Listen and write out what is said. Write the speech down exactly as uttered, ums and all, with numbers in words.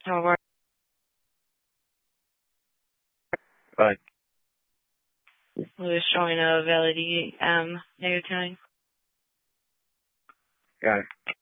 How are Bye. Louis showing a validity um negative. Got it.